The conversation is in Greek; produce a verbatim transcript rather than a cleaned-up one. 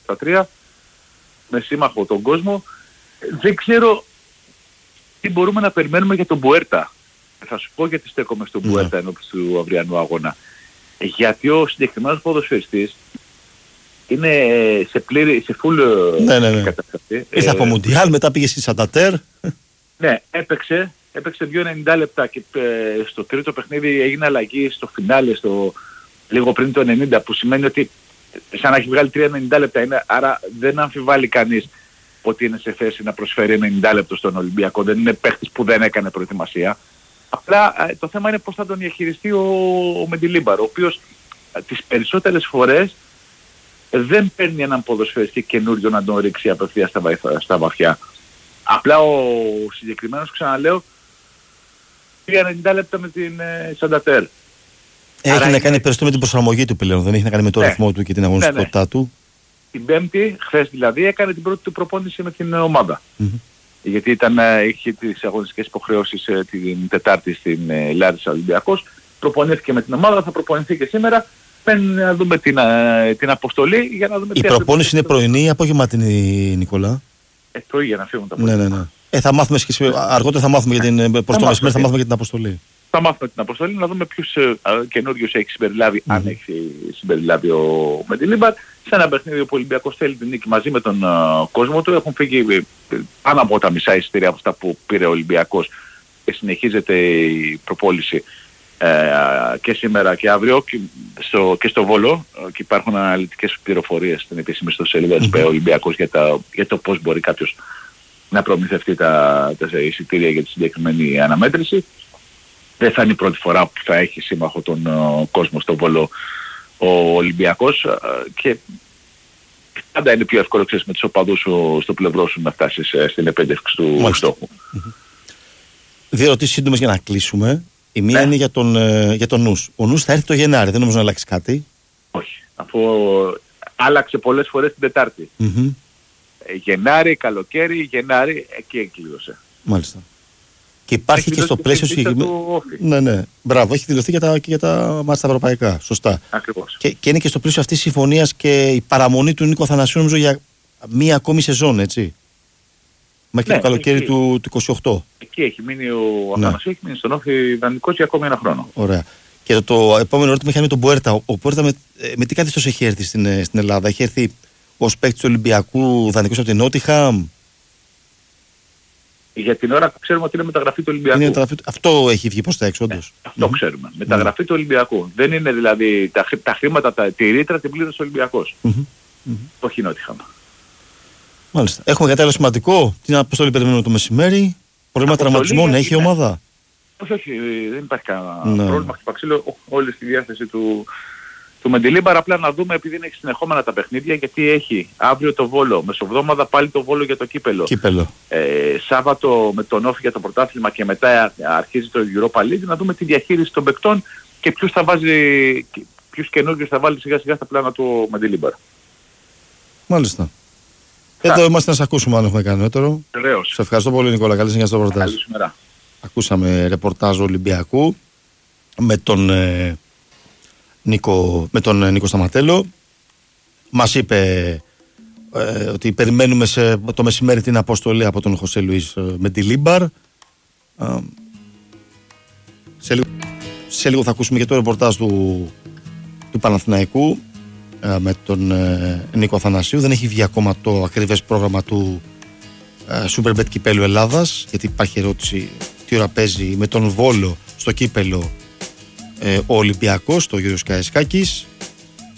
στα τρία, με σύμμαχο τον κόσμο. Δεν ξέρω τι μπορούμε να περιμένουμε για τον Μπουέρτα. Θα σου πω γιατί στέκομαι στον Μπουέρτα ενώπιση του αυριανού αγώνα. Γιατί ο συγκεκριμένος ποδοσφαιριστής είναι σε πλήρη, σε full ναι, ναι, ναι. κατασταση. Ήρθε από Μουντιάλ, μετά πήγε στη Σαντατέρ. Ναι, έπαιξε, έπαιξε δύο ενενήντα λεπτά και ε, στο τρίτο παιχνίδι έγινε αλλαγή στο φινάλε, στο, λίγο πριν το ενενήντα, που σημαίνει ότι σαν να έχει βγάλει τρία ενενήντα λεπτά είναι, άρα δεν αμφιβάλλει κανείς ότι είναι σε θέση να προσφέρει ενενήντα λεπτό στον Ολυμπιακό, δεν είναι παίχτης που δεν έκανε προετοιμασία. Απλά ε, το θέμα είναι πώς θα τον διαχειριστεί ο, ο Μεντιλίμπαρ, ο οποίος ε, τις περισσότερες φορές ε, δεν παίρνει έναν ποδοσφαιριστή καινούριο να τον ρίξει απευθείας στα, στα βαθιά. Απλά ο συγκεκριμένος, ξαναλέω, πήγε ενενήντα λεπτά με την ε, Σαντατέρ. Έχει Άρα να είναι... κάνει περισσότερο με την προσαρμογή του πλέον, δεν έχει να κάνει με το ναι. ρυθμό του και την αγωνιστικότητά ναι, ναι. του. Την Πέμπτη, χθες δηλαδή, έκανε την πρώτη του προπόνηση με την ομάδα. Mm-hmm. Γιατί ήταν, είχε τις αγωνιστικές υποχρεώσεις ε, την Τετάρτη στην ε, Λάρισα Ολυμπιακός. Προπονήθηκε με την ομάδα, θα προπονηθεί και σήμερα. Πεν να δούμε την, ε, την αποστολή για να δούμε. Η προπόνηση είναι πρωινή ή απογευματινή, Νικόλα? Ε, πρωί για να φύγουν τα ναι, ναι, ναι. Ε, θα μάθουμε και αργότερα θα μάθουμε για την, προς το μεσημέρι θα μάθουμε για την αποστολή. Θα μάθουμε την αποστολή, να δούμε ποιους ε, καινούριους έχει συμπεριλάβει, mm. αν έχει συμπεριλάβει ο Μεντιλίμπαρ. Σε ένα παιχνίδι που ο Ολυμπιακός θέλει την νίκη μαζί με τον uh, κόσμο του. Έχουν φύγει ε, πάνω από τα μισά εισιτήρια από αυτά που πήρε ο Ολυμπιακός και συνεχίζεται η προπόληση ε, και σήμερα και αύριο και στο, και στο Βόλο, και υπάρχουν αναλυτικές πληροφορίες στην επίσημη ιστοσελίδα της mm-hmm. Ολυμπιακός για, τα, για το πώς μπορεί κάποιος να προμηθευτεί τα, τα εισιτήρια για τη συγκεκριμένη αναμέτρηση. Δεν θα είναι η πρώτη φορά που θα έχει σύμμαχο τον uh, κόσμο στο Βόλο ο Ολυμπιακός uh, και πάντα είναι πιο εύκολο ξέρεις, με τους οπαδούς uh, στο πλευρό σου να φτάσεις uh, στην επέντευξη του Μάλιστα. στόχου. Mm-hmm. Δύο ερωτήσεις σύντομες για να κλείσουμε. Η μία ναι. είναι για τον, uh, για τον Νους. Ο Νους θα έρθει το Γενάρη, δεν νομίζω να αλλάξει κάτι. Όχι, αφού άλλαξε πολλές φορές την Τετάρτη. Mm-hmm. Γενάρη, καλοκαίρι, Γενάρη, εκεί εκκλείδωσε. Μάλιστα. Και υπάρχει και στο πλαίσιο συγκεκριμένο. Ναι, ναι. Μπράβο, έχει δηλωθεί για τα, και για τα μάτια τα ευρωπαϊκά. Σωστά. Ακριβώς. Και, και είναι και στο πλαίσιο αυτής της συμφωνίας και η παραμονή του Νίκο Αθανασίου νομίζω για μία ακόμη σεζόν, έτσι. Μέχρι ναι, το καλοκαίρι εκεί, του, του είκοσι οκτώ. Εκεί έχει μείνει ο ναι. Αθανασίου, έχει μείνει στον Όφη δανεικός για ακόμη ένα χρόνο. Ωραία. Και το, το επόμενο ερώτημα έχει με τον Μπουέρτα. Ο, ο Μπουέρτα με, με τι καθεστώς έχει έρθει στην, στην Ελλάδα? Έχει έρθει ως παίκτης του Ολυμπιακού δανεικός από την Νότιχαμ? Για την ώρα ξέρουμε ότι είναι μεταγραφή του Ολυμπιακού. Είναι μεταγραφή, αυτό έχει βγει προς τα έξω, όντως. Ναι, αυτό mm-hmm. ξέρουμε. Μεταγραφή mm-hmm. του Ολυμπιακού. Δεν είναι δηλαδή τα, τα χρήματα, τα, τη ρήτρα την πλήρωσε ο Ολυμπιακός. Mm-hmm. Mm-hmm. Όχι Νότιχαμ. Μάλιστα. Έχουμε κάτι άλλο σημαντικό? Την αποστολή περιμένουμε το μεσημέρι. Πρόβλημα τραυματισμών έχει η ομάδα? Όχι, όχι. Δεν υπάρχει κανένα ναι. πρόβλημα. Χτυπαξίλο όλη στη διάθεση του, του Μεντιλίμπαρ. Απλά να δούμε, επειδή είναι συνεχόμενα τα παιχνίδια, γιατί έχει αύριο το Βόλο, μεσοβδόμαδα πάλι το Βόλο για το κύπελο. κύπελο. Ε, Σάββατο με τον Όφη για το πρωτάθλημα και μετά αρχίζει το Europa League. Να δούμε τη διαχείριση των παικτών και ποιους θα βάζει, ποιους καινούργιους θα βάλει σιγά σιγά στα πλάνα του Μεντιλίμπαρ. Μάλιστα. Εδώ θα. είμαστε να σε ακούσουμε αν έχουμε κανένα. Βεβαίως. Σε ευχαριστώ πολύ, Νικόλα. Καλή συνέχεια στο ρεπορτάζ. Καλή σήμερα. Ακούσαμε ρεπορτάζ Ολυμπιακού με τον, ε, Νίκο, με τον ε, Νίκο Σταματέλο. Μας είπε ε, ότι περιμένουμε σε, το μεσημέρι την αποστολή από τον Χωσέ Λουίς ε, Μεντιλίμπαρ. Ε, σε, λίγο, σε λίγο θα ακούσουμε και το ρεπορτάζ του, του Παναθηναϊκού ε, με τον ε, Νίκο Αθανασίου. Δεν έχει βγει ακόμα το ακριβές πρόγραμμα του ε, Superbet Κυπέλλου Ελλάδας, γιατί υπάρχει ερώτηση τι ώρα παίζει με τον Βόλο στο κύπελο ε, ο Ολυμπιακός, το Γιώργος Καραϊσκάκης.